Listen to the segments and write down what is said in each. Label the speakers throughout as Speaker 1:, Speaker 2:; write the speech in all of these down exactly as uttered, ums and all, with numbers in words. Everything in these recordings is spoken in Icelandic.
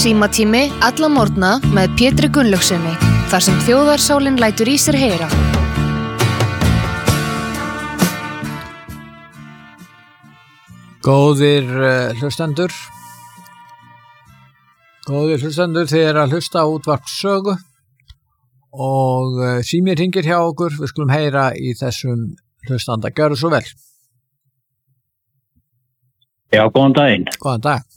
Speaker 1: Símatími alla morgna með Pétri Gunnlaugsinni, þar sem þjóðarsálin lætur í sér heyra.
Speaker 2: Góðir uh, hlustendur, góðir hlustendur, þið er að hlusta á útvarp Sögu og uh, símir hringir hjá okkur, við skulum heyra í þessum hlustanda. Gjörðu svo vel.
Speaker 3: Já, góðan daginn.
Speaker 2: Góðan dag.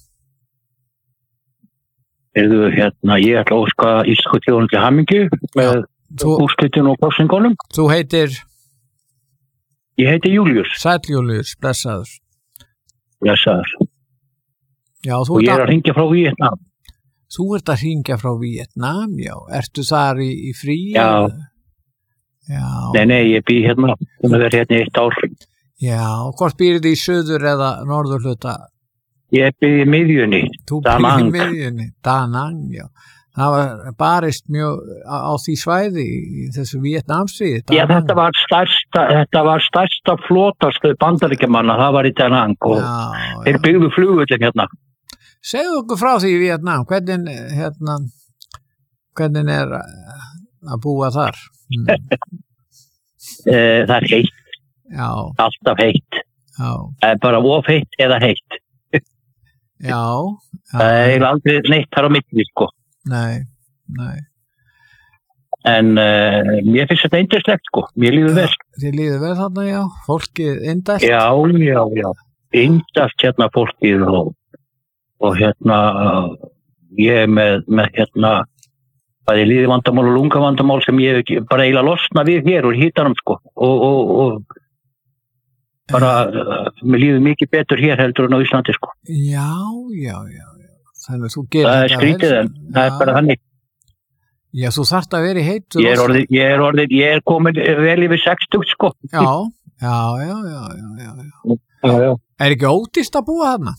Speaker 3: Erðu hérna, ég ætla að óska íslensku þjóðinni til hamingju með úrslitin og kosningunum.
Speaker 2: Þú heitir?
Speaker 3: Ég heiti Júlíus.
Speaker 2: Sæll Júlíus, blessaður.
Speaker 3: Blessaður.
Speaker 2: Já, þú
Speaker 3: og ég er að hringja frá Víetnam.
Speaker 2: Þú ert að hringja frá Víetnam, já. Ertu þar í, í frí?
Speaker 3: Já.
Speaker 2: Já.
Speaker 3: Nei, nei, ég býð hérna, hún er verið hérna í eitt ár.
Speaker 2: Já, hvort býrðu þið í söður eða norður hluta?
Speaker 3: Ég býð í miðjunni.
Speaker 2: Þú býð í miðjunni, Da Nang, já. Það var barist mjög á, á því svæði í þessu Víetnamstríði.
Speaker 3: Já, þetta var stærsta, þetta var stærsta flotastöð Bandaríkjamanna, það var í Da Nang og já, þeir byggðu flugvöllin hérna.
Speaker 2: Segðu okkur frá því í Víetnam, hvernig, hérna, hvernig er að búa þar? Hmm.
Speaker 3: Það er heitt.
Speaker 2: Já.
Speaker 3: Alltaf heitt.
Speaker 2: Já.
Speaker 3: Bara of heitt eða heitt.
Speaker 2: Já, já.
Speaker 3: Það er aldrei neitt þar á milli, sko.
Speaker 2: Nei, nei.
Speaker 3: En uh, mér finnst þetta yndislegt, sko. Mér líður vel.
Speaker 2: Þið líður vel þarna, já. Fólkið indast.
Speaker 3: Já, já, já. Indast hérna fólkið og, og hérna ég er með, með hérna bæði líðvandamál og lungavandamál sem ég bara eiginlega losna við hér úr hítanum, sko. Og, og, og bara, uh, mér líður mikið betur hér heldur en á Íslandi, sko.
Speaker 2: Já, já, já. Þannig að þú gerir
Speaker 3: það er skrítið en það er bara þannig.
Speaker 2: Já, þú þarft að vera í heitu.
Speaker 3: Ég er orðið, ég er orðið, ég er komin vel yfir sextugt, sko.
Speaker 2: Já, já, já, já, já, já.
Speaker 3: Já, já.
Speaker 2: Er ekki ódýrt að búa þarna?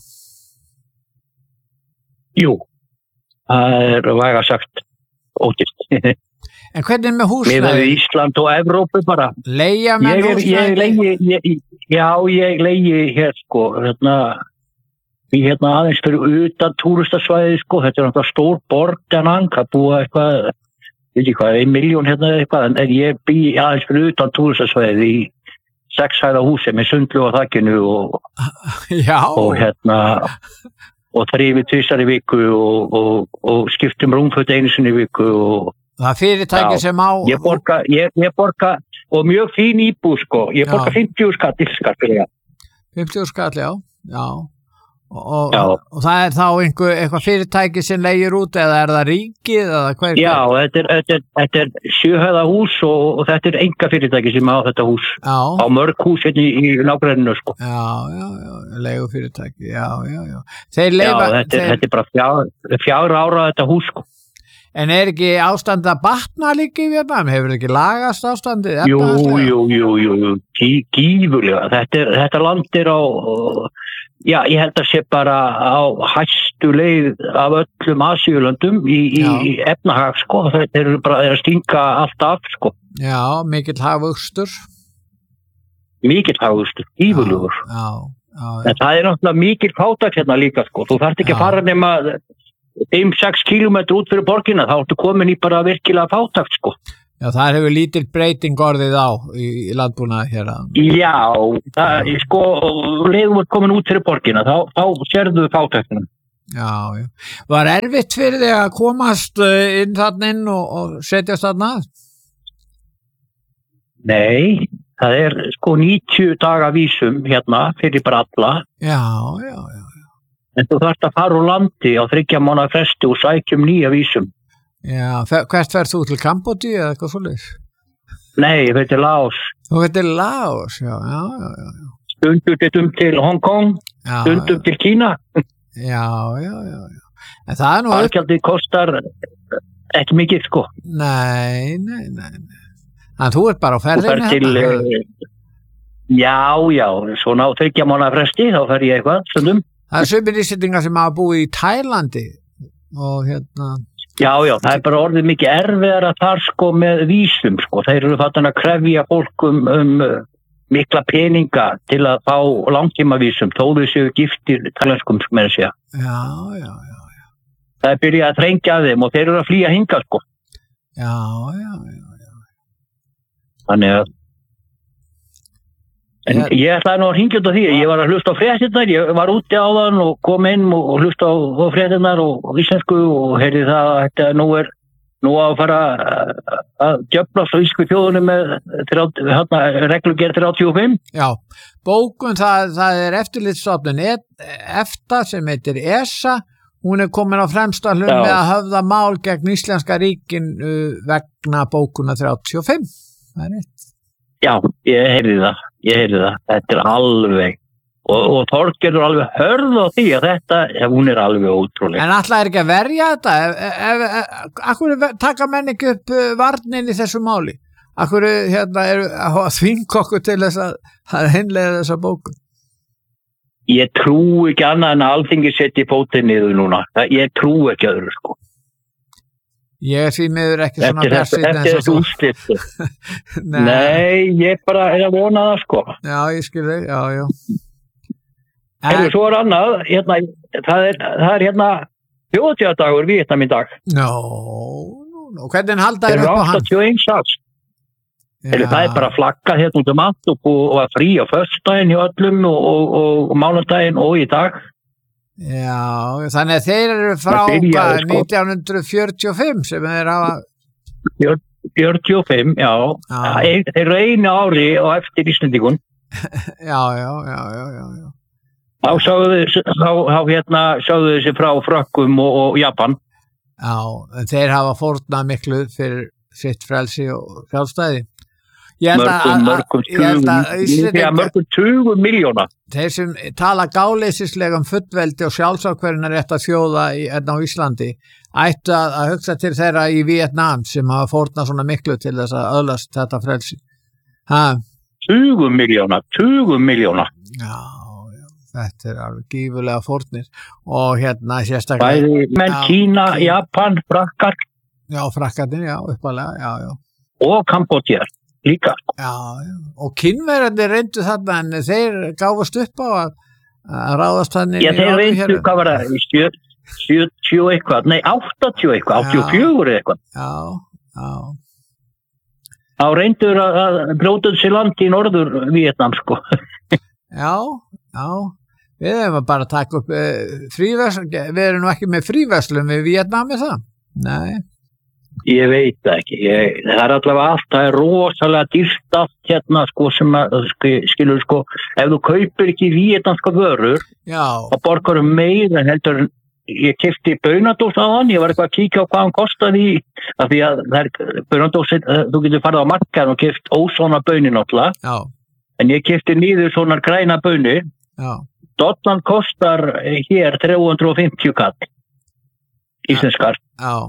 Speaker 3: Jú, það er væga sagt ódýrt.
Speaker 2: En hvernig með húsnæði?
Speaker 3: Með Ísland og Evrópu bara.
Speaker 2: Leigja menn húsnæði?
Speaker 3: Ég leigi, ég, já, ég leigi hér, sko, hérna, við hérna aðeins fyrir utan túristasvæði, sko, þetta er náttúrulega stór borg, Da Nang, að búa eitthvað, veit ég hvað, ein miljón hérna eitthvað, en ég bý aðeins fyrir utan túristasvæði í sex hæða húsi með sundlu á þakkinu og, og hérna, og þrífi tvisar í viku og, og, og skiptum rúmföt einu sinni í viku og
Speaker 2: það fyrirtæki já, sem á
Speaker 3: ég borga, ég, ég borga og mjög fín íbúð, sko, ég borga fimmtíu skall skatt, já.
Speaker 2: fimmtíu skall, já, já. Og, og, og það er þá einhver, eitthvað fyrirtæki sem leigir út eða er það ríkið eða hver?
Speaker 3: Já, þetta er, þetta er, þetta er sjöhæða hús og, og þetta er enga fyrirtæki sem á þetta hús.
Speaker 2: Já.
Speaker 3: Á mörg hús hérna í, í nágrenninu, sko.
Speaker 2: Já, já, já, leigu fyrirtæki, já, já, já. Þeir leifa,
Speaker 3: já, þetta er, þeir... þetta er bara fjár, fjár ára þetta hús, sko.
Speaker 2: En er ekki ástand að batna líka í Víetnam? Hefur ekki lagast ástandið?
Speaker 3: Jú, jú, jú, jú, jú, gífurlega. Þetta, er, þetta land er á, já, ég held að sé bara á hæstu leið af öllum Asíulöndum í, í, í efnahag, sko. Þetta er bara er að stinga allt af, sko.
Speaker 2: Já, mikill hagvöxtur.
Speaker 3: Mikill hagvöxtur, gífurlegur.
Speaker 2: Já, já, já.
Speaker 3: En það er náttúrulega mikill fátækt hérna líka, sko. Þú þarft ekki að fara nema fimm sex kílómetra út fyrir borgina, þá ertu komin í bara virkilega fátækt, sko.
Speaker 2: Já, það hefur lítil breyting orðið á í, í landbúnaði hér að...
Speaker 3: Já, það, sko, leiðum er komin út fyrir borgina, þá, þá sérðu fátæktina.
Speaker 2: Já, já. Var erfitt fyrir þig að komast inn þarna inn og, og setjast þarna að?
Speaker 3: Nei, það er sko níutíu daga vísum hérna fyrir bara alla.
Speaker 2: Já, já, já.
Speaker 3: En þú þarft að fara úr landi á þriggja mánaða fresti og sækjum nýja vísum.
Speaker 2: Já, hvert ferð þú til Kambódíu eða eitthvað svoleiðis?
Speaker 3: Nei, ég veit til Laos.
Speaker 2: Þú veit til Laos, já, já, já, já.
Speaker 3: Stundum til Hong Kong, já, stundum já. Til Kína.
Speaker 2: Já, já, já, já. En það er nú...
Speaker 3: Fargjaldið kostar ekki mikið, sko.
Speaker 2: Nei, nei, nei, nei. En þú ert bara á ferðinni
Speaker 3: hérna? Til, já, já, svona á þriggja mánaða fresti, þá fer ég eitthvað, stundum.
Speaker 2: Það er sömur íslendingar sem hafa búið í Tælandi og hérna...
Speaker 3: Já, já, það er bara orðið mikið erfiðar að þar sko með vísum, sko. Þeir eru fattan að krefja fólk um, um mikla peninga til að fá langtímavísum, þó þau séu giftir tælenskum með að segja.
Speaker 2: Já, já, já, já.
Speaker 3: það er byrjað að þrengja að þeim og þeir eru að flýja hingað sko.
Speaker 2: Já, já, já, já.
Speaker 3: Þannig að en ég, ég ætlaði nú að hringja út af því, ég var að hlusta á fréttirnar, ég var úti á þann og kom inn og, og hlusta á, á fréttirnar og, og íslensku og heyrði það að þetta nú er nú að fara að djöflast á íslensku þjóðunum með hérna, reglugerð þrjátíu og fimm.
Speaker 2: Já, bókun það, það er eftirlitsstofnun EFTA sem heitir ESA, hún er komin á fremsta hlun með að höfða mál gegn íslenska ríkin vegna bókuna þrjátíu og fimm, það er rétt.
Speaker 3: Já, ég heyrði það, ég heyrði það, þetta er alveg, og, og Þorgerður alveg hörð á því að þetta, hún er alveg ótrúlega.
Speaker 2: En alltaf er ekki að verja þetta, ef, ef, ef, akkur taka menn ekki upp varnin í þessu máli, akkur hérna er að þvinga okkur til þess að, að hinlega þessa bóku.
Speaker 3: Ég trú ekki annað en að Alþingi setji fótinn niður núna, ég trú ekki öðru sko.
Speaker 2: Ég er því miður ekki svona bjarsinn
Speaker 3: eins og þú. Nei. Nei, ég bara er að vona það sko.
Speaker 2: Já, ég skil þig, já, já.
Speaker 3: Hefur svo er annað, hérna, það er, það er hérna þjóðhátíðardagur Víetnam í dag.
Speaker 2: Nó, og hvernig halda þér upp á hann?
Speaker 3: áttatíu og eins árs. Það er bara flaggað hérna út um allt og, og að frí á föstudaginn hjá öllum og, og, og, og mánudaginn og í dag.
Speaker 2: Já, þannig að þeir eru frá
Speaker 3: byrjaði, sko.
Speaker 2: nítján hundruð fjörutíu og fimm sem þeir hafa
Speaker 3: fjörutíu og fimm, já, já. Þeir eru einu ári og eftir Íslendingun.
Speaker 2: Já, já, já, já, já, já.
Speaker 3: Þá sáðu þá hérna sáðu þessi frá Frökkum og, og Japan.
Speaker 2: Já, en þeir hafa fórnað miklu fyrir sitt frelsi og sjálfstæði.
Speaker 3: Mörgum, mörgum tugum, mörgum tugum miljóna.
Speaker 2: Þeir sem tala gáleysislega um fullveldi og sjálfsákvörðunar rétt að þjóða í, á Íslandi ættu að, að hugsa til þeirra í Vietnam sem hafa fórnað svona miklu til þess að öðlast þetta frelsi. Ha?
Speaker 3: Tugum miljóna, tugum miljóna.
Speaker 2: Já, já, þetta er alveg gífurlega fórnir og hérna sérstaklega.
Speaker 3: Bæði menn Kína, Japan, frakkar.
Speaker 2: Já, frakkarnir, já, uppalega, já, já.
Speaker 3: Og Kambodja. Líka.
Speaker 2: Já, já, og kynverandi reyndu þarna en þeir gáfast upp á að, að ráðast þannig.
Speaker 3: Já, þeir reyndu, hvað var það, sjötíu eitthvað, nei, áttatíu eitthvað, áttatíu og fjögur eitthvað.
Speaker 2: Já, já.
Speaker 3: Þá reyndur að, að brótuð sér land í norður Víetnam, sko.
Speaker 2: Já, já, við hefum bara að taka upp uh, fríverslun, við erum nú ekki með fríverslun við Víetnam með það, nei.
Speaker 3: Ég veit það ekki, ég, það er allavega allt, það er rosalega dýrt allt hérna sko sem að, skilur sko, ef þú kaupir ekki víetnamska vörur, þá borgar um meira heldur, ég keypti baunadós á hann, ég var eitthvað að kíkja á hvað hann kostaði í, af því að það er baunadósið, þú getur farið á markaðan og keypt ósona baunir náttúrulega, en ég keypti nýður svona græna baunir, dollan kostar hér þrjú hundruð og fimmtíu kall, íslenskar.
Speaker 2: Já.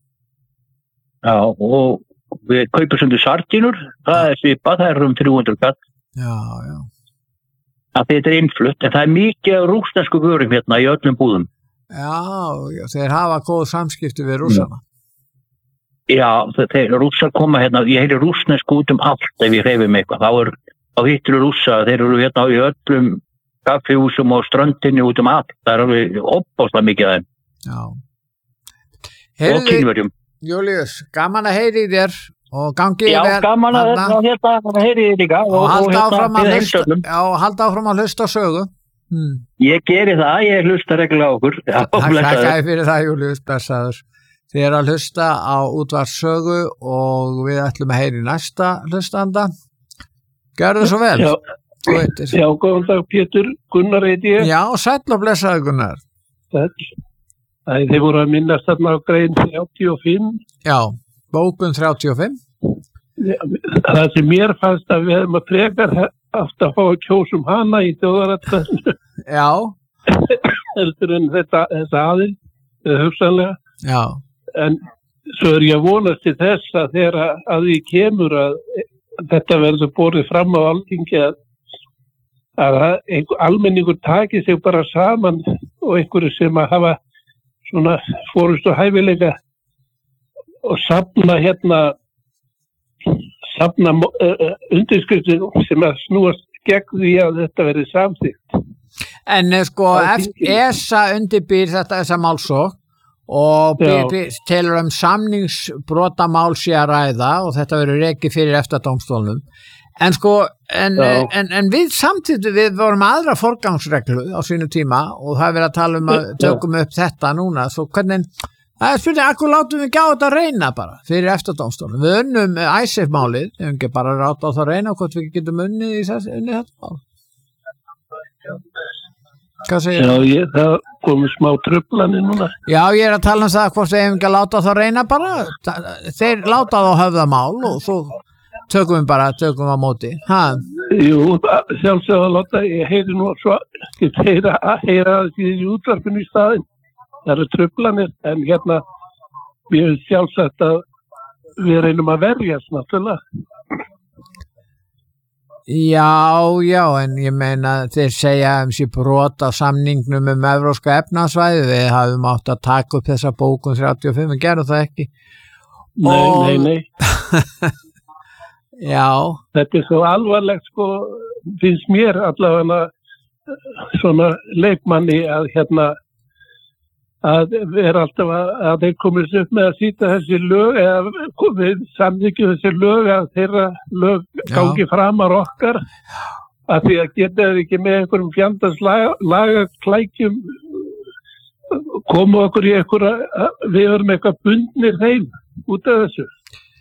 Speaker 3: Já, og við kaupum sem þau sardínur, það er svipað, það er um þrjú hundruð kall.
Speaker 2: Já, já.
Speaker 3: Að þetta er innflutt, en það er mikið rússnesku vörum hérna í öllum búðum.
Speaker 2: Já, já, þeir hafa góð samskipti við rússana.
Speaker 3: Já, þeir rússar koma hérna, ég heyri rússnesku út um allt ef ég hreyfi mig eitthvað, þá, er, þá hittur rússa, þeir eru hérna í öllum kaffihúsum og ströndinni út um allt, það er alveg opbáslega mikið af þeim.
Speaker 2: Já.
Speaker 3: Heyrði... Og kynverjum.
Speaker 2: Júlíus, gaman að heyri þér og gangi
Speaker 3: já, vel. Já, gaman að hérna heyri þér líka.
Speaker 2: Og, og halda áfram að hlusta, já, halda áfram að hlusta sögu. Hmm.
Speaker 3: Ég geri það, ég hlusta reglulega okkur.
Speaker 2: Takk fyrir það, Júlíus, blessaður. Þið er að hlusta á útvarpssögu og við ætlum að heyri næsta hlustanda. Gjörðu svo vel.
Speaker 4: Já, já góðan dag Pétur, Gunnar heiti ég.
Speaker 2: Já, sæll og blessaður Gunnar.
Speaker 4: Sæll. Æ, þeir voru að minnast þarna á grein þrjátíu og fimm.
Speaker 2: Já, bókun þrjátíu og fimm.
Speaker 4: Það sem mér fannst að við hefum að frekar aftur að fá að kjósum hana í þjóðaratkvæðinu.
Speaker 2: Já.
Speaker 4: Heldur en þetta, þetta aðeins, hugsanlega.
Speaker 2: Já.
Speaker 4: En svo er ég að vonast til þess að þegar að því kemur að þetta verður borið fram á Alþingi að, að einhver, almenningur taki sig bara saman og einhverju sem að hafa svona fórustu hæfileika og safna hérna safna uh, undirskriftir sem að snúast gegn því að þetta verði samþykkt.
Speaker 2: En sko ESA undirbýr þetta þessa málsókn og telur um samningsbrotamál sé að ræða og þetta verður rekið fyrir EFTA-dómstólnum. En sko, en, en, en við samtidig, við vorum aðra forgangsreglu á sínu tíma og það er verið að tala um að tökum upp þetta núna, svo hvernig, það er spurning, akkur látum við ekki á þetta að reyna bara fyrir EFTA-dómstólnum. Við unnum ICE-málið, við hefum ekki bara rátt á það að reyna hvort við getum unnið í unnið þetta mál. Hvað segir
Speaker 4: það? Já, ég, það komið smá truflanir núna.
Speaker 2: Já, ég er að tala um það hvort við hefum ekki að láta það að reyna bara, þeir láta það að höfða mál og svo tökum við bara, tökum við á móti. Ha?
Speaker 4: Jú, sjálfsög að láta, ég heyri nú svo, ég heyra að heyra það í útvarpinu í staðinn. Það eru truflanir, en hérna, við hefum sjálfsagt að við reynum að verjast náttúrulega.
Speaker 2: Já, já, en ég meina þeir segja um sér brot á samningnum um evrópska efnahagssvæði, við hafum átt að taka upp þessa bókun þrjátíu og fimm, við gerum það ekki.
Speaker 4: Nei, og... nei, nei.
Speaker 2: Já. Þetta
Speaker 4: er svo alvarlegt, sko, finnst mér allavega svona leikmanni að hérna, að vera alltaf að, að þeir komist upp með að sýta þessi lög eða komið samþykju þessi lög að þeirra lög gangi framar okkar að því að geta þeir ekki með einhverjum fjandans laga, laga klækjum koma okkur í einhverja við erum eitthvað bundnir þeim út af þessu.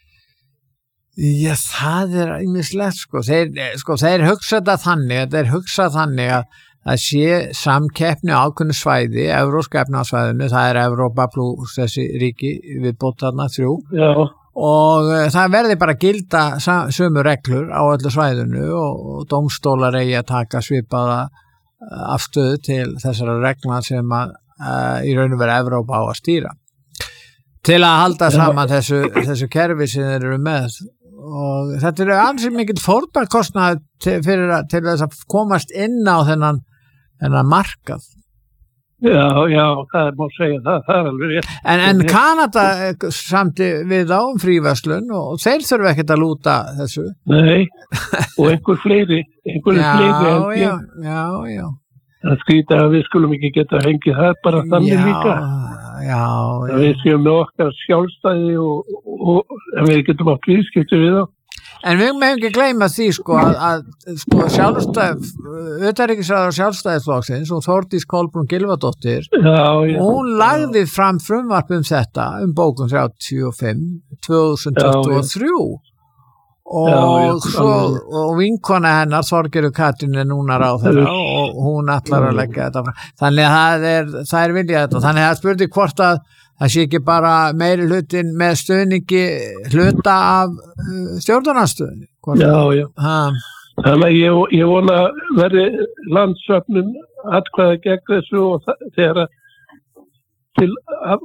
Speaker 2: Já, það er ýmislegt sko. Þeir, sko, þeir hugsa þetta þannig að þeir hugsa þannig að að sé samkeppni á ákveðnu svæði, evrópska efnahagssvæðinu, það er Evrópa pluss þessi ríki viðbót þarna þrjú. Já. Og uh, það verði bara gilda sömu reglur á öllu svæðinu og, og dómstólar eigi að taka svipaða uh, afstöðu til þessara regla sem að uh, í raun og veru Evrópa á að stýra. Til að halda saman þessu, þessu kerfi sem þeir eru með. Og þetta er ansið mikill fórnarkostnað til, fyrir að, til þess að komast inn á þennan, þennan markað.
Speaker 4: Já, já, það má segja það, það er alveg rétt.
Speaker 2: En, en Kanada samt við á um fríverslun og þeir þurfa ekkert að lúta þessu.
Speaker 4: Nei, og einhver fleiri, einhver
Speaker 2: já,
Speaker 4: fleiri.
Speaker 2: Já, já, já.
Speaker 4: Það skrýta að við skulum ekki geta hengið það bara þannig
Speaker 2: já,
Speaker 4: líka.
Speaker 2: Já, já.
Speaker 4: Við séum með okkar sjálfstæði og, og, og við getum átt viðskipti við þá.
Speaker 2: En við meðum ekki gleyma því sko að, að sko sjálfstæð, utanríkisráðherra Sjálfstæðisflokksins og Þórdís Kolbrún Gylfadóttir, já, já, hún lagði fram frumvarp um þetta um bókun þrjátíu og fimm tvö þúsund tuttugu og þrjú. Og, já, já, svo, og vinkona hennar Þorgerður Katrín er núna ráðherra og hún ætlar að leggja þetta fram. Þannig að það er, það er viljað þetta. Þannig að það spurði hvort að það sé ekki bara meiri hlutin með stuðningi hluta af uh, stjórnarandstöðunni.
Speaker 4: Já, já. Ha. Þannig að ég, ég vona verði landsvöfnum atkvæða gegn þessu og þegar til að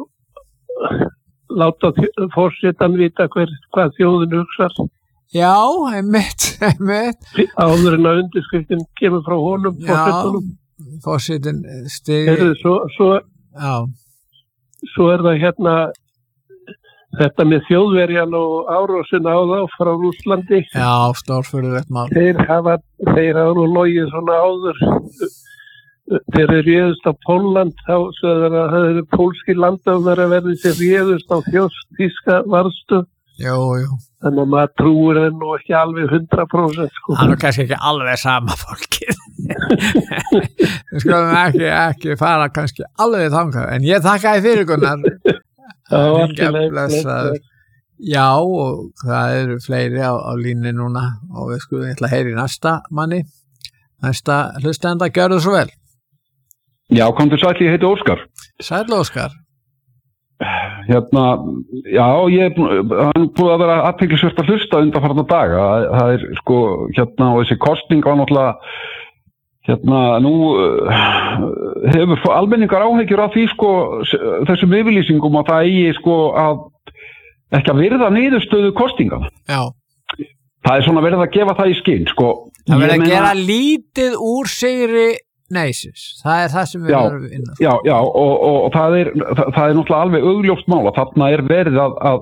Speaker 4: láta forsetan vita hver, hvað þjóðin hugsar.
Speaker 2: Já, einmitt, einmitt.
Speaker 4: Áður en að undirskriftin kemur frá honum, fórsetunum.
Speaker 2: Já, fórsetin stig.
Speaker 4: Svo, svo,
Speaker 2: já.
Speaker 4: Svo er það hérna, þetta með Þjóðverjan og árásin á þá frá Rússlandi.
Speaker 2: Já, stórfurðulegt mál.
Speaker 4: Þeir hafa, þeir hafa nú logið svona áður. Þeir eru réðust á Pólland, þá sögður að það eru pólski landamæra verði sem réðust á þýska varðstöð.
Speaker 2: Jú, jú.
Speaker 4: Þannig að maður trúir það nú ekki alveg hundrað prósent sko.
Speaker 2: Það er kannski ekki alveg sama fólkið. Við skulum ekki, ekki fara kannski alveg þangað. En ég þakka þér fyrir Gunnar.
Speaker 4: Já, alltaf.
Speaker 2: Já, og það eru fleiri á, á línni núna og við skulum eitthvað heyri næsta manni. Næsta hlustenda, gjörðu svo vel.
Speaker 5: Já, kom til sæl, ég heiti Óskar.
Speaker 2: Sæl Óskar.
Speaker 5: Hérna, já, ég hann búið að vera athyglisvert að hlusta undanfarna daga, það er sko hérna og þessi kosning var náttúrulega hérna nú uh, hefur almenningar áhyggjur af því sko þessum yfirlýsingum að það eigi sko að ekki að virða niðurstöðu kostingana.
Speaker 2: Já.
Speaker 5: Það er svona verið að gefa það í skinn sko.
Speaker 2: Það verið að gera lítið úr sigri Neysis, það er það sem við erum innan.
Speaker 5: Já, já, og, og, og það er það, það er náttúrulega alveg augljóst mál að þarna er verið að, að,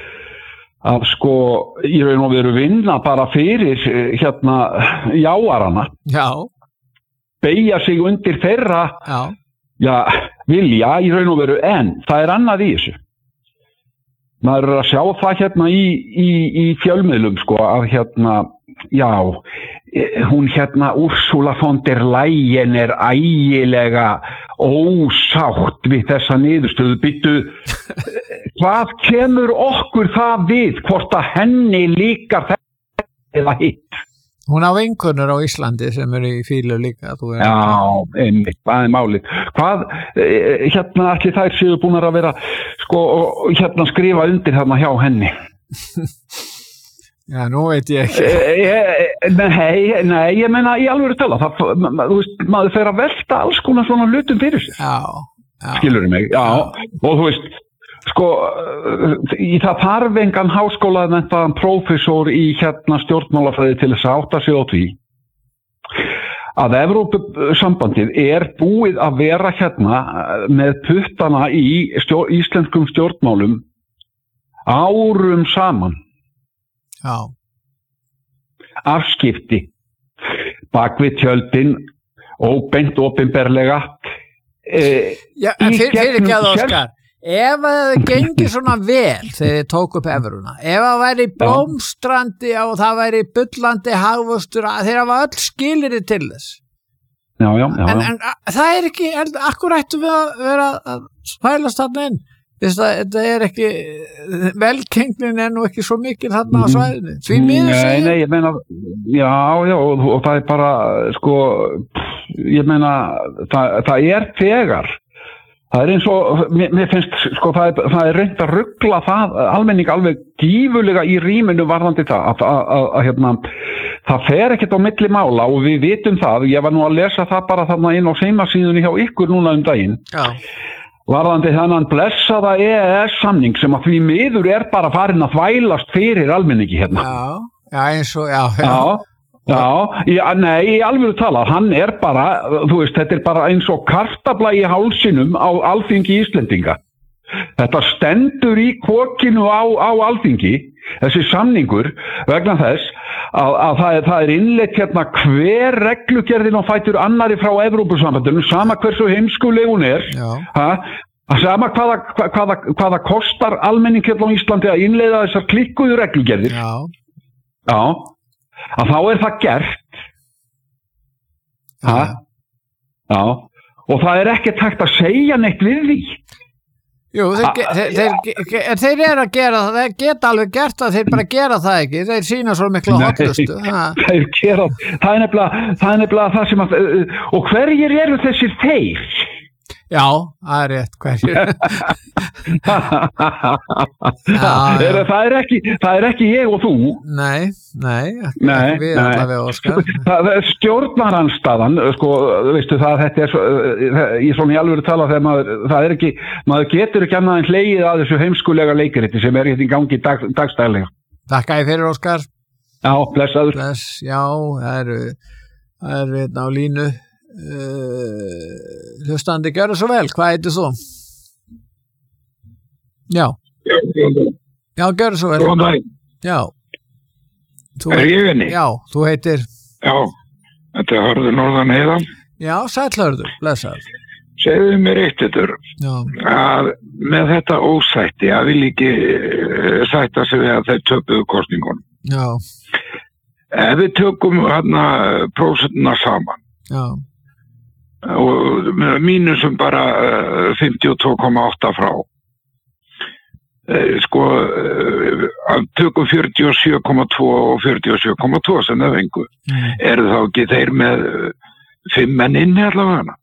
Speaker 5: að sko, í raun og veru vinna bara fyrir hérna jáarana.
Speaker 2: Já.
Speaker 5: Beygja sig undir þeirra,
Speaker 2: já,
Speaker 5: já vilja í raun og veru, en það er annað í þessu. Maður er að sjá það hérna í, í, í fjölmiðlum sko að hérna, já, hún hérna Ursula von der Leyen er ægilega ósátt við þessa niðurstöðu. Býttu, hvað kemur okkur það við hvort að henni líkar þetta eða hitt?
Speaker 2: Hún á vinkonur á Íslandi sem eru í fílu líka. Þú er
Speaker 5: Já, einmitt, það er málið. Hvað, hérna allir þær séu búin að vera, sko, hérna skrifa undir þarna hjá henni?
Speaker 2: Já, nú veit ég ekki.
Speaker 5: Nei, nei, ég meina í alvöru tala, það, þú veist, maður fer að velta alls konar svona hlutum fyrir sig.
Speaker 2: Já, já.
Speaker 5: Skilurðu mig? Já, já. Og þú veist, sko, í það þarf engan háskólamenntaðan prófessor í hérna stjórnmálafræði til þess að átta sig á því að Evrópusambandið er búið að vera hérna með puttana í stjór, íslenskum stjórnmálum árum saman.
Speaker 2: Já.
Speaker 5: Afskipti bak við tjöldin óbeint opinberlega e,
Speaker 2: Já, en fyrir, fyrir ekki að Óskar ef það gengi svona vel þegar þið tók upp evruna, ef það væri blómstrandi og það væri bullandi hagvöxtur, þeir hafa öll skilyrði til þess.
Speaker 5: Já, já, já.
Speaker 2: En, en það er ekki, akkur ættum við að vera að spælast þarna inn. Þetta er ekki, velgengnin er nú ekki svo mikil þarna á svæðinu. Því miður
Speaker 5: Nei,
Speaker 2: segir.
Speaker 5: nei, ég meina, já, já, og, og það er bara, sko, ég meina, það, það er þegar. Það er eins og, mér, mér finnst, sko, það er, það er reynt að ruggla það, almenning alveg gífulega í rýminu varðandi það, að, að, að, að hérna, það fer ekkert á milli mála og við vitum það, ég var nú að lesa það bara þarna inn á heimasíðunni hjá ykkur núna um daginn,
Speaker 2: Já.
Speaker 5: Varðandi þennan blessaða E E S-samning sem að því miður er bara farin að þvælast fyrir almenningi hérna.
Speaker 2: Já, já, eins og, já, já.
Speaker 5: Já. Já, í, nei, í alvöru tala, hann er bara, þú veist, þetta er bara eins og kartabla í hálsinum á Alþingi Íslendinga. Þetta stendur í kokinu á, á Alþingi, þessi samningur, vegna þess að, að það, er, það er innleitt hérna hver reglugerðin á fætur annari frá Evrópusambandinu, sama hversu heimskuleg hún er, ha, sama hvaða, hvaða, hvaða kostar almenning hérna á Íslandi að innleiða þessar klikkuðu reglugerðir.
Speaker 2: Já.
Speaker 5: Já. Að þá er það gert ha? Já, og það er ekki takt að segja neitt við því.
Speaker 2: Jú, þeir, þeir, þeir, þeir eru að gera það, þeir geta alveg gert það, þeir bara gera það ekki, þeir sína svo miklu hotlustu.
Speaker 5: Þeir gera, það er nefnilega það, er nefnilega það sem að, og hverjir eru þessir þeir?
Speaker 2: Já, það er rétt, hverjir.
Speaker 5: já, já. Það er ekki, það er ekki ég og þú.
Speaker 2: Nei, nei, ekki,
Speaker 5: nei
Speaker 2: ekki við allavega, Óskar.
Speaker 5: Það er stjórnaranstaðan, sko, veistu það, þetta er svo, í svona í alvöru tala þegar maður, það er ekki, maður getur ekki annað en hlegið að þessu heimskulega leikiriti sem er hérna í gangi dag, dagstæðlega.
Speaker 2: Takk að fyrir, Óskar.
Speaker 5: Já, blessaður.
Speaker 2: Bless, já, það eru, það eru hérna á línu. Uh, hlustandi, gjörðu svo vel, hvað heitir þú? Já Já, gjörðu svo vel.
Speaker 6: Góðan daginn.
Speaker 2: Já þú
Speaker 6: Er ég henni?
Speaker 2: Já, þú heitir
Speaker 6: Já, þetta er Hörður Norðan Heiðan.
Speaker 2: Já, sæll Hörður, blessaður.
Speaker 6: Segðu mér eitt þetta að með þetta ósætti að vil ekki sætta sig við að þeir töpuðu kosningunum.
Speaker 2: Já.
Speaker 6: Ef við tökum hérna prósentina saman
Speaker 2: Já.
Speaker 6: og mínusum bara fimmtíu og tvö komma átta frá sko tökum fjörutíu og sjö komma tvö og fjörutíu og sjö komma tvö sem það vengu mm. eru þá ekki þeir með fimm menn inni allavega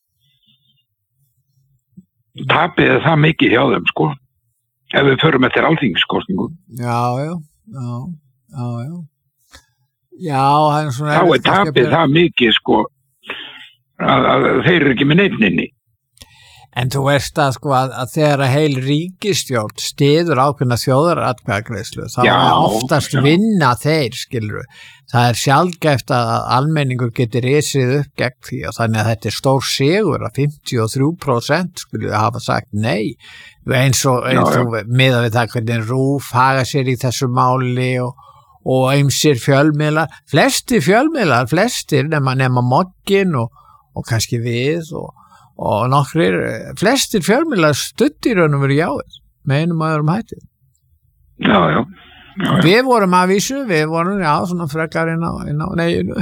Speaker 6: tapið það mikið hjá þeim sko ef við förum eftir alþingiskosningu.
Speaker 2: Já, já, já, já, já. Já, það er svona...
Speaker 6: Þá er tapið það mikið sko að, að þeir eru ekki með nefninni.
Speaker 2: En þú veist að sko að, að þegar að heil ríkisstjórn stiður ákveðna þjóðaratkvæðagreiðslu þá
Speaker 6: já,
Speaker 2: er oftast
Speaker 6: já. vinna
Speaker 2: þeir, skilur. Það er sjaldgæft að almenningur getur risið upp gegn því og þannig að þetta er stór sigur að fimmtíu og þrjú prósent skulle hafa sagt nei. Eins og, eins og miða við það hvernig RÚV haga sér í þessu máli og og eimsir fjölmiðlar, flestir fjölmiðlar, flestir nema, nema Moggin og, og kannski við og, og nokkrir, flestir fjölmiðlar studdir raun og verið jáið með einum aðurum hætti.
Speaker 6: Já, já. Já, já.
Speaker 2: Við vorum að vísu, við vorum já, svona frekar inn á, inn á neginu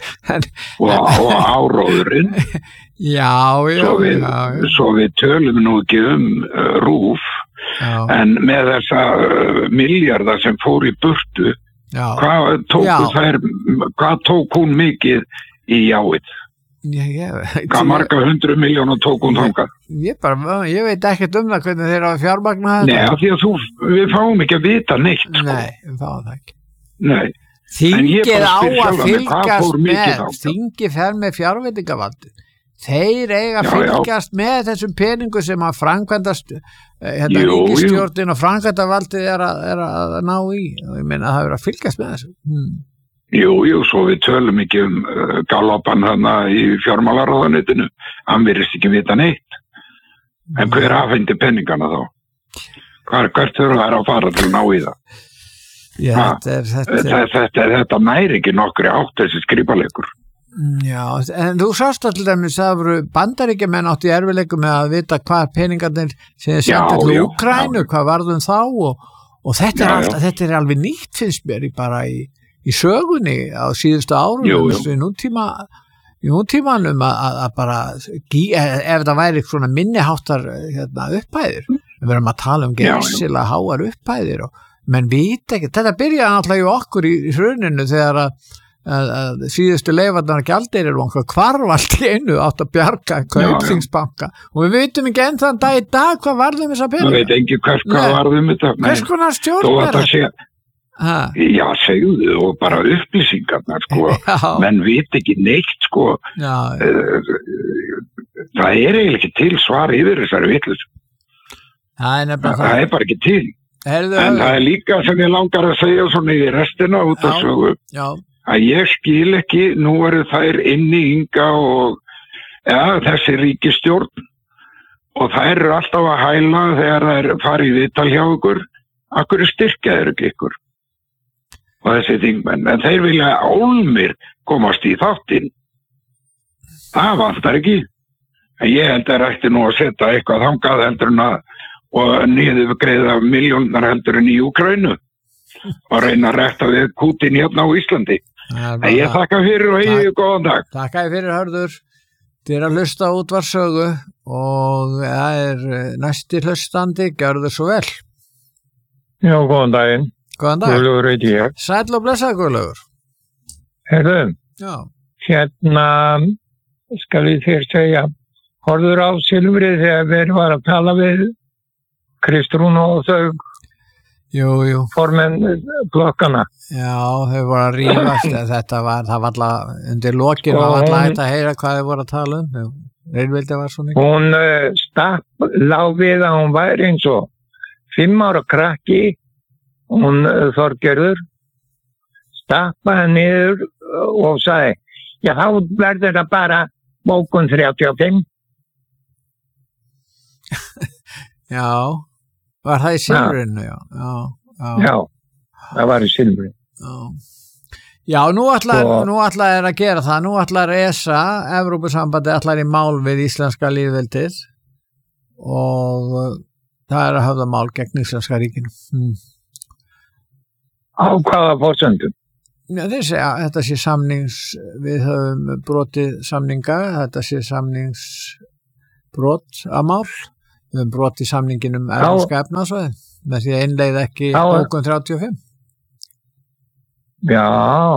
Speaker 6: og, og áróðurinn
Speaker 2: já, já,
Speaker 6: svo við,
Speaker 2: já, já.
Speaker 6: Svo við tölum nú ekki um uh, rúf
Speaker 2: Já.
Speaker 6: En með þessa uh, milljarða sem fór í burtu
Speaker 2: Já.
Speaker 6: hvað tók,
Speaker 2: Já.
Speaker 6: þær, hvað tók hún mikið í jáið?
Speaker 2: Já, ég,
Speaker 6: Hvað marga hundru miljónu tók hún þangað?
Speaker 2: Ég, bara, ég veit ekkert um það hvernig þeir hafa fjármagna þetta.
Speaker 6: Nei, af því að þú, við fáum ekki að vita neitt. Sko.
Speaker 2: Nei, við fáum það ekki.
Speaker 6: Nei.
Speaker 2: Þingið á að fylgjast með,
Speaker 6: þangað?
Speaker 2: þingið fer með fjárveitingavaldi. Þeir eiga að fylgjast já. með þessum peningu sem að framkvæmdast, hérna ríkisstjórnin og framkvæmdavaldið er, er að ná í. Og ég meina að það er að fylgjast með þessu. Hmm.
Speaker 6: Jú, jú, svo við tölum ekki um uh, galopan hana í fjármálaráðuneytinu, hann virðist ekki vita neitt. En hver afhendi penningana þá? Hver, hvert þurfa þær að fara til að ná í það?
Speaker 2: Já, þetta er þetta,
Speaker 6: þetta, þetta, þetta næri ekki nokkri átt þessi skrifalegur.
Speaker 2: Já, en þú sást til dæmis að það voru bandaríkjamenn átt í erfileikum með að vita hvað peningarnir sem er sendið til Úkraínu, hvað varðum þá og, og þetta, er
Speaker 6: já,
Speaker 2: alltaf, þetta er alveg nýtt finnst mér í bara í í sögunni á síðustu árum
Speaker 6: jú, jú.
Speaker 2: í nútíma í nútímanum að, að, að bara ef það væri svona minniháttar hérna, upphæðir við verðum að tala um geysilega háar upphæðir og menn vita ekki þetta byrjaði náttúrulega í okkur í, í hruninu þegar að, að, að síðustu leifarnar gjaldeyrir og einhver hvarf allt í einu átt að bjarga Kaupþingsbanka og við vitum ekki enn þann dag í dag hvað varðum þess að byrja
Speaker 6: það veit ekki hvers hvað varðum þetta
Speaker 2: hvers konar stjórn er
Speaker 6: þetta Ha. Já, segjuðu og bara upplýsingarnar sko,
Speaker 2: já.
Speaker 6: menn veit ekki neitt sko
Speaker 2: já,
Speaker 6: uh, það er eiginlega ekki til svar yfir þessari vitlus
Speaker 2: það,
Speaker 6: það, það er bara ekki til
Speaker 2: Herðu,
Speaker 6: en það er líka sem ég langar að segja svona í restina út af sögu að ég skil ekki, nú eru þær inni Inga og ja, þessi ríkisstjórn og þær eru alltaf að hæla þegar þær farið í viðtal hjá ykkur akkur styrkja þeir ekki ykkur og þessi þingmenn, en þeir vilja álmir komast í þáttinn það vantar ekki en ég held að rætti nú að setja eitthvað þangað heldur en að og niður greiða miljónar heldur en í Úkraínu og reyna að rætta við Kútin hérna á Íslandi en ég þakka fyrir og hegi góðan dag
Speaker 2: Þakka fyrir Hörður þið er að hlusta útvarpssögu og það er næsti hlustandi, gjörðu svo vel
Speaker 7: Já, góðan daginn
Speaker 2: Góðan dag.
Speaker 7: Guðlaugur heiti ég.
Speaker 2: Sæll og blessaður Guðlaugur.
Speaker 7: Herðu,
Speaker 2: Já.
Speaker 7: hérna skal ég þér segja, horfður á Silfrið þegar við var að tala við Kristrún og þau
Speaker 2: jú, jú.
Speaker 7: formenn blokkana.
Speaker 2: Já, þau voru að rífast, þetta var, það var alltaf, undir lokin var alltaf hægt að heyra hvað þau voru að tala um. Reynvildi var svo mikið.
Speaker 7: Hún uh, stapp, lág við að hún væri eins og fimm ára krakki hún Þorgerður stappaði niður og sagði já þá verður það bara bókun þrjátíu og fimm
Speaker 2: Já var það í Silfrinu já. Já, já.
Speaker 7: já það var í Silfrinu
Speaker 2: Já, já nú ætlar og... nú ætlar er að gera það nú ætlar E S A, Evrópusambandi ætlar í mál við íslenska lýðveldið og það er að höfða mál gegn íslenska ríkinu hmm.
Speaker 7: Á hvaða forsendum?
Speaker 2: Já, þessi, þetta sé samnings, við höfum brotið samninga, þetta sé samningsbrot að mál, við höfum brotið samningin um evrópska efnahagssvæði með því að innleiða ekki bókun þrjátíu og fimm.
Speaker 7: Já,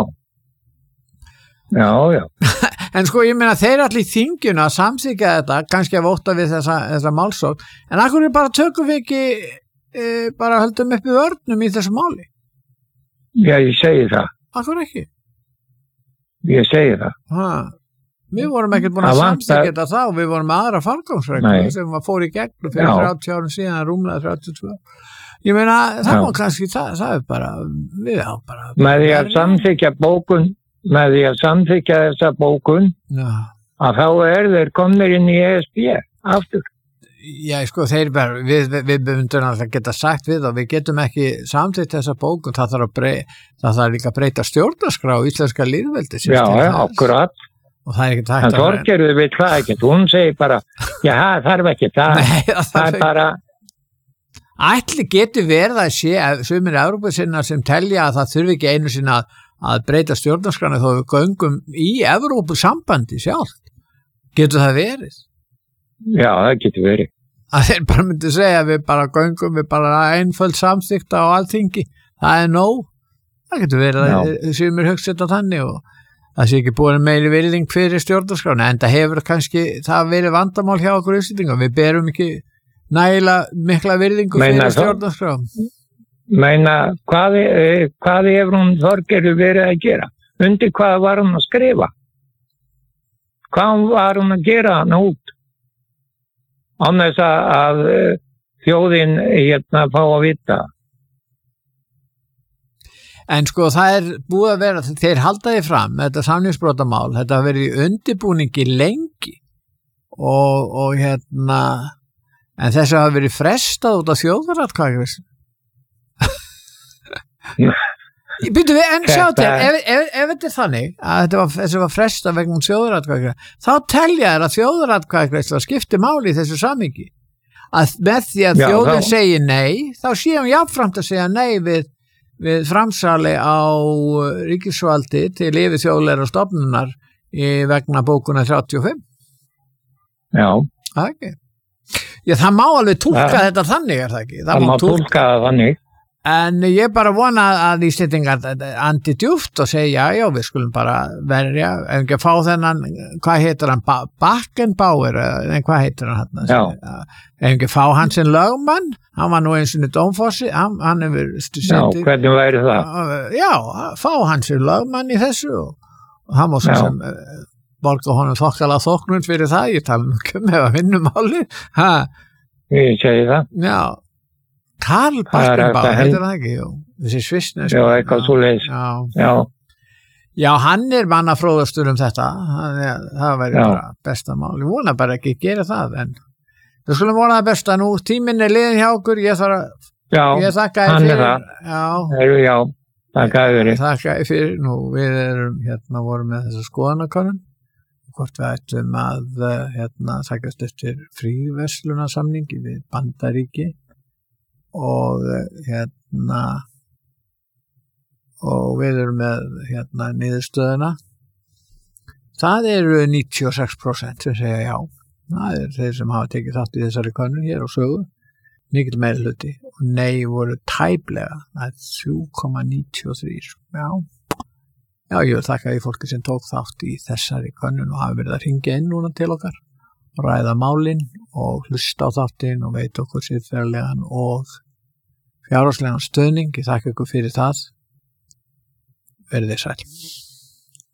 Speaker 7: já, já.
Speaker 2: En sko, ég meina, þeir allir í þingjuna að samþykja þetta, kannski að vóta við þessa, þessa málsókn, en akkur er bara tökum við ekki, e, bara höldum upp í vörnum í þessu máli?
Speaker 7: Já, ég segi það.
Speaker 2: Akkur ekki?
Speaker 7: Ég segi það.
Speaker 2: Ha, við vorum ekkert búin að samstækja þetta þá, við vorum með aðra fargangsreglu sem var fór í gegn fyrir þrjátíu árum síðan, rúmlega þrjátíu og tvö. Ég meina, það var kannski, það, það er bara, við á bara...
Speaker 7: Með því að samþykja bókun, með því að samþykja þessa bókun, já. Að þá er þeir komnir inn í E S B aftur.
Speaker 2: Já, sko, þeir bara, við, við, við myndum alltaf geta sagt við og við getum ekki samþykkt þessa bókun, það þarf að breyta, það þarf líka að breyta stjórnarskrá íslenska lýðveldi.
Speaker 7: Já, já, akkurat.
Speaker 2: og það er ekki takt
Speaker 7: en Þorgerður vil það ekki, hún segir bara já, það þarf ekki það,
Speaker 2: Nei, það,
Speaker 7: það er bara
Speaker 2: ætli getur verið að sé að sumir Evrópusinnar sem telja að það þurfi ekki einu sinna að, að breyta stjórnarskránni þó við göngum í Evrópusambandi sjálf, getur það verið?
Speaker 7: Já, það getur verið
Speaker 2: að þeir bara myndi segja að við bara göngum við bara einföld samþykta á Alþingi, það er nóg, það getur verið Já. að sumir hugsa þetta þannig og það sé ekki búin meiri virðing fyrir stjórnarskrána en það hefur kannski, það verið vandamál hjá okkur Íslendingum, við berum ekki nægilega mikla virðingu
Speaker 7: Meina
Speaker 2: fyrir stjórnarskrá.
Speaker 7: Meina, hvað, hvað hefur hún Þorgerður verið að gera? Undir hvað var hún að skrifa? Hvað var hún að gera hann út? Annars að, að þjóðin hérna fá að vita.
Speaker 2: En sko það er búið að vera, þeir halda því fram, þetta samningsbrotamál, þetta hafa verið í undirbúningi lengi og, og hérna, en þess að hafa verið frestað út af þjóðaratkvæðagreiðslu. Býtum við, en sjá til, ef, ef, ef þetta er þannig að þetta var, þessi var frestað vegna þjóðaratkvæðagreiðslu, þá telja þér að þjóðaratkvæðagreiðslu skipti máli í þessu samhengi. Að með því að Já, þjóðin þá. segir nei, þá sé hún jafnframt að segja nei við við framsali á ríkisvaldi til yfir þjóðleira stofnunar í vegna bókuna þrjátíu og fimm.
Speaker 7: Já.
Speaker 2: Það ekki. Já, það má alveg túlka ja. þetta þannig, er það ekki?
Speaker 7: Það, það má túlka það þannig.
Speaker 2: En ég bara vona að Íslendingar andi djúpt og segja, já, já, við skulum bara verja, ef ekki að fá þennan, hvað heitir hann, ba Bakkenbauer, en hvað heitir hann?
Speaker 7: Já.
Speaker 2: Ef ekki að fá hann sem lögmann, hann var nú eins og dómfossi, hann, hann hefur
Speaker 7: Já, hvernig væri það?
Speaker 2: Já, fá hann sem lögmann í þessu og, og hann var svo sem uh, borga honum þokkala þóknund fyrir það, ég tala um kem ef að vinnum áli.
Speaker 7: Ég segi það.
Speaker 2: Já. Karl Bakkenbauer, heitir það ekki? Jú, þessi svissnes.
Speaker 7: Já, eitthvað svo leiðis.
Speaker 2: Já.
Speaker 7: Já.
Speaker 2: Já, hann er mannafróðastur um þetta. Það, það væri Já. bara besta mál. Ég vona bara ekki að gera það, en við skulum vona það besta nú. Tíminn er liðin hjá okkur. Ég þarf að...
Speaker 7: Já,
Speaker 2: ég þakka
Speaker 7: hann
Speaker 2: fyrir.
Speaker 7: er það.
Speaker 2: Já.
Speaker 7: Heru, já, þakka fyrir.
Speaker 2: Þakka fyrir. Nú, við erum, hérna, vorum með þessa skoðanakönnun. Hvort við ættum að, hérna, þakkast eftir fríverslunarsamningi við Bandaríki. Og hérna og við erum með hérna niðurstöðuna það eru níutíu og sex prósent sem segja já, það er þeir sem hafa tekið þátt í þessari könnun hér á sögu mikill meirihluti og nei voru tæplega, það er þrjú komma níutíu og þrjú já, já ég þakka í fólki sem tók þátt í þessari könnun og hafa verið að hringja inn núna til okkar og ræða málin og hlusta á þáttinn og veit okkur siðferðilegan og fjárhagslegan stöðning, ég þakka ykkur fyrir það. Verið þið sæl.